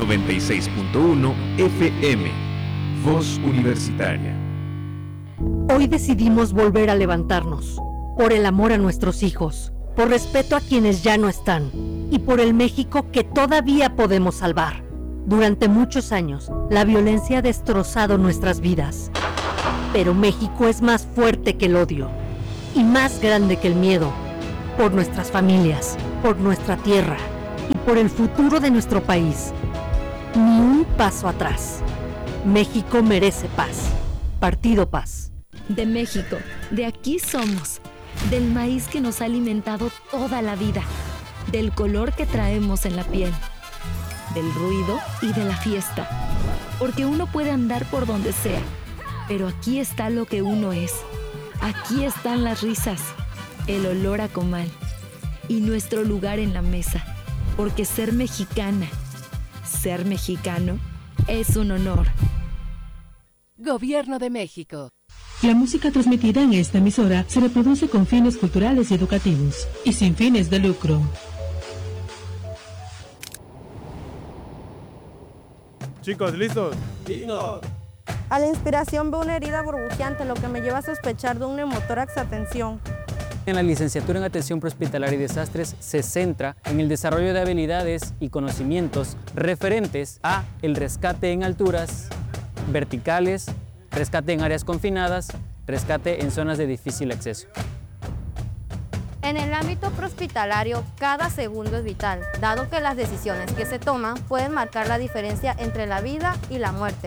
96.1 FM, Voz Universitaria. Hoy decidimos volver a levantarnos, por el amor a nuestros hijos, por respeto a quienes ya no están y por el México que todavía podemos salvar. Durante muchos años, la violencia ha destrozado nuestras vidas, pero México es más fuerte que el odio y más grande que el miedo, por nuestras familias, por nuestra tierra y por el futuro de nuestro país. Ni un paso atrás. México merece paz. Partido Paz. De México, de aquí somos, del maíz que nos ha alimentado toda la vida, del color que traemos en la piel, del ruido y de la fiesta, porque uno puede andar por donde sea, pero aquí está lo que uno es, aquí están las risas, el olor a comal y nuestro lugar en la mesa, porque ser mexicana, ser mexicano, es un honor. Gobierno de México. La música transmitida en esta emisora se reproduce con fines culturales y educativos y sin fines de lucro. Chicos, ¿listos? ¡Listos! A la inspiración veo una herida burbujeante, lo que me lleva a sospechar de un neumotórax. Atención. En la licenciatura en Atención Prehospitalaria y Desastres se centra en el desarrollo de habilidades y conocimientos referentes a el rescate en alturas verticales, rescate en áreas confinadas, rescate en zonas de difícil acceso. En el ámbito prehospitalario, cada segundo es vital, dado que las decisiones que se toman pueden marcar la diferencia entre la vida y la muerte.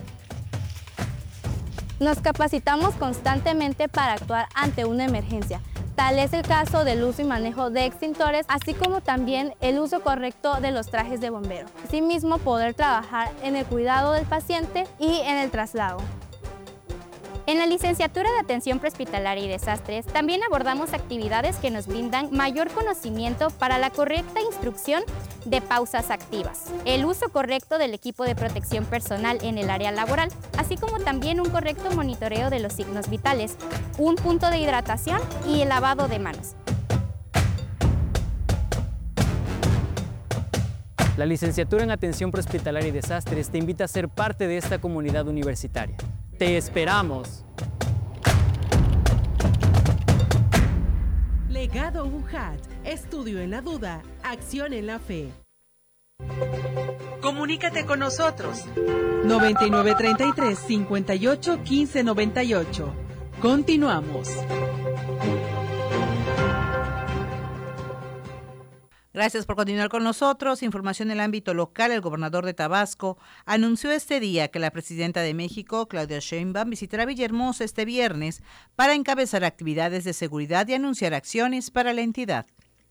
Nos capacitamos constantemente para actuar ante una emergencia. Tal es el caso del uso y manejo de extintores, así como también el uso correcto de los trajes de bombero. Asimismo, poder trabajar en el cuidado del paciente y en el traslado. En la licenciatura de Atención Prehospitalaria y Desastres también abordamos actividades que nos brindan mayor conocimiento para la correcta instrucción de pausas activas, el uso correcto del equipo de protección personal en el área laboral, así como también un correcto monitoreo de los signos vitales, un punto de hidratación y el lavado de manos. La licenciatura en Atención Prehospitalaria y Desastres te invita a ser parte de esta comunidad universitaria. ¡Te esperamos! Legado UJAT, estudio en la duda, acción en la fe. Comunícate con nosotros. 9933 58 15 98. Continuamos. Gracias por continuar con nosotros. Información en el ámbito local. El gobernador de Tabasco anunció este día que la presidenta de México, Claudia Sheinbaum, visitará Villahermosa este viernes para encabezar actividades de seguridad y anunciar acciones para la entidad.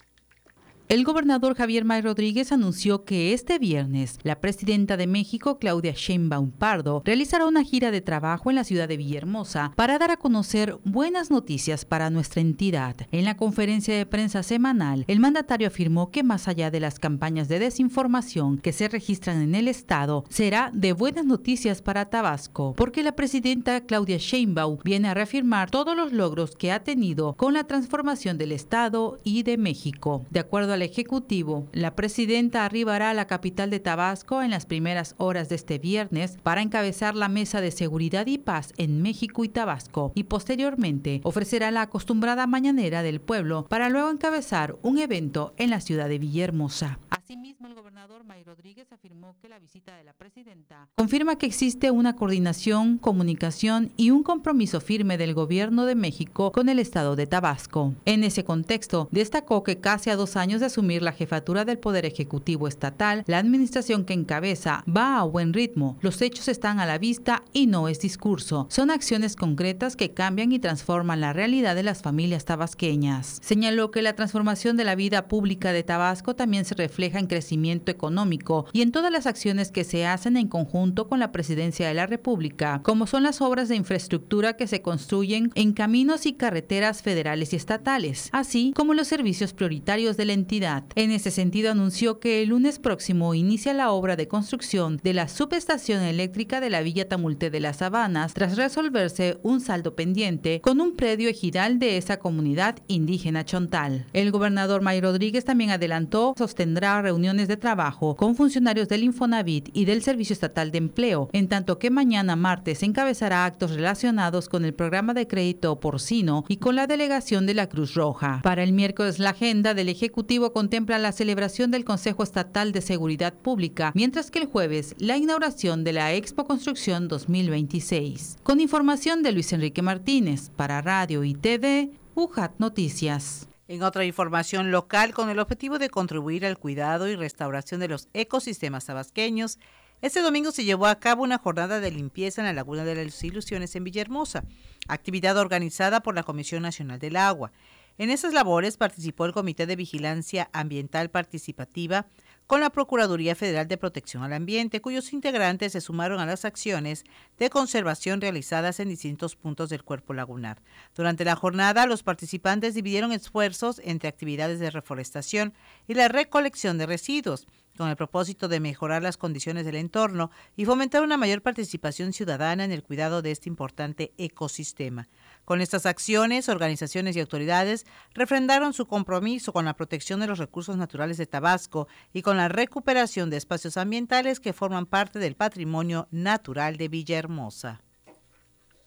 El gobernador Javier May Rodríguez anunció que este viernes la presidenta de México, Claudia Sheinbaum Pardo, realizará una gira de trabajo en la ciudad de Villahermosa para dar a conocer buenas noticias para nuestra entidad. En la conferencia de prensa semanal, el mandatario afirmó que más allá de las campañas de desinformación que se registran en el estado, será de buenas noticias para Tabasco, porque la presidenta Claudia Sheinbaum viene a reafirmar todos los logros que ha tenido con la transformación del estado y de México. De acuerdo al Ejecutivo, la presidenta arribará a la capital de Tabasco en las primeras horas de este viernes para encabezar la Mesa de Seguridad y Paz en México y Tabasco y posteriormente ofrecerá la acostumbrada mañanera del pueblo para luego encabezar un evento en la ciudad de Villahermosa. Asimismo, el gobernador May Rodríguez afirmó que la visita de la presidenta confirma que existe una coordinación, comunicación y un compromiso firme del gobierno de México con el estado de Tabasco. En ese contexto, destacó que casi a 2 años de asumir la jefatura del Poder Ejecutivo Estatal, la administración que encabeza va a buen ritmo. Los hechos están a la vista y no es discurso. Son acciones concretas que cambian y transforman la realidad de las familias tabasqueñas. Señaló que la transformación de la vida pública de Tabasco también se refleja en crecimiento económico y en todas las acciones que se hacen en conjunto con la Presidencia de la República, como son las obras de infraestructura que se construyen en caminos y carreteras federales y estatales, así como los servicios prioritarios de la entidad. En ese sentido, anunció que el lunes próximo inicia la obra de construcción de la subestación eléctrica de la Villa Tamulte de las Sabanas, tras resolverse un saldo pendiente con un predio ejidal de esa comunidad indígena chontal. El gobernador May Rodríguez también adelantó sostendrá reuniones de trabajo con funcionarios funcionarios del Infonavit y del Servicio Estatal de Empleo, en tanto que mañana martes encabezará actos relacionados con el programa de crédito porcino y con la delegación de la Cruz Roja. Para el miércoles, la agenda del Ejecutivo contempla la celebración del Consejo Estatal de Seguridad Pública, mientras que el jueves la inauguración de la Expo Construcción 2026. Con información de Luis Enrique Martínez, para Radio y TV, UJAT Noticias. En otra información local, con el objetivo de contribuir al cuidado y restauración de los ecosistemas tabasqueños, este domingo se llevó a cabo una jornada de limpieza en la Laguna de las Ilusiones en Villahermosa, actividad organizada por la Comisión Nacional del Agua. En esas labores participó el Comité de Vigilancia Ambiental Participativa con la Procuraduría Federal de Protección al Ambiente, cuyos integrantes se sumaron a las acciones de conservación realizadas en distintos puntos del cuerpo lagunar. Durante la jornada, los participantes dividieron esfuerzos entre actividades de reforestación y la recolección de residuos, con el propósito de mejorar las condiciones del entorno y fomentar una mayor participación ciudadana en el cuidado de este importante ecosistema. Con estas acciones, organizaciones y autoridades refrendaron su compromiso con la protección de los recursos naturales de Tabasco y con la recuperación de espacios ambientales que forman parte del patrimonio natural de Villahermosa.